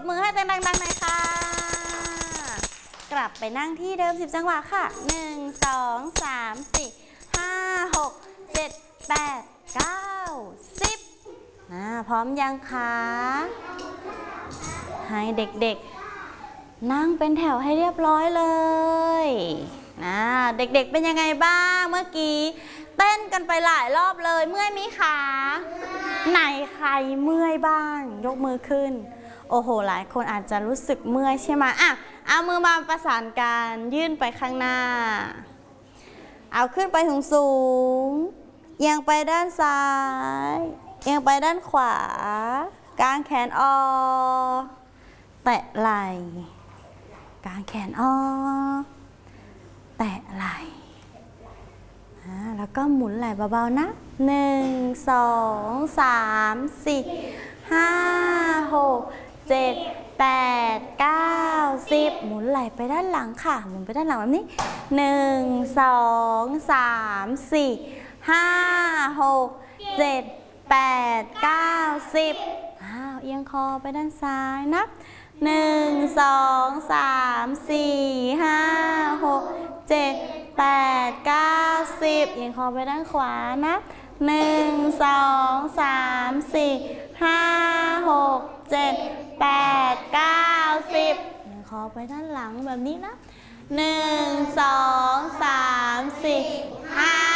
มือให้ดังๆหน่อยค่ะกลับไปนั่งที่เดิม10จังหวะค่ะ1 2 3 4 5 6 7 8 9 10พร้อมยังคะให้เด็กๆนั่งเป็นแถวให้เรียบร้อยเลยเด็กๆเป็นยังไงบ้างเมื่อกี้เต้นกันไปหลายรอบเลยเมื่อยไหมคะไหนใครเมื่อยบ้างยกมือขึ้นโอ้โหหลายคนอาจจะรู้สึกเมื่อยใช่ไหมเอามือมาประสานกันยื่นไปข้างหน้าเอาขึ้นไปสูงเอียงไปด้านซ้ายเอียงไปด้านขวากางแขนออกแตะไหล่กางแขนออกแตะไหล่แล้วก็หมุนไหล่เบาๆนะ1 2 3 4 5 6 7 8 9 10หมุนไหล่ไปด้านหลังค่ะหมุนไปด้านหลังแบบนี้1 2 3 4 5 6 7 8 9 10เอียงคอไปด้านซ้ายนับ1 2 3 4 5 6 7 8 9 10เอียงคอไปด้านขวานับ1 2 3 4 5 6 7 8 9 10เอียงคอไปด้านหลังแบบนี้นะ1 2 3 4 5